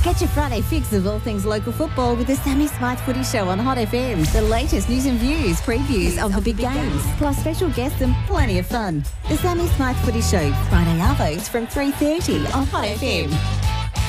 Get your Friday fix of all things local football with the Sammy Smythe Footy Show on Hot FM. The latest news and views, previews of the big games, plus special guests and plenty of fun. The Sammy Smythe Footy Show, Friday arvos from 3:30 on Hot FM.